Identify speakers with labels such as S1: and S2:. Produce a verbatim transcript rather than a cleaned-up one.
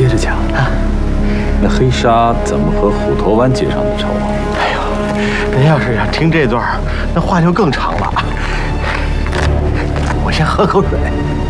S1: 着讲啊。那黑纱怎么和虎头湾结上的仇啊？
S2: 哎呦，您要是想听这段，那话就更长了。我先喝口水。